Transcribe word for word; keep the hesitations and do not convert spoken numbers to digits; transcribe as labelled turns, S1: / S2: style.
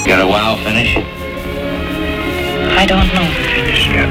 S1: Got a wow finish?
S2: I don't know the finish.
S1: Yeah.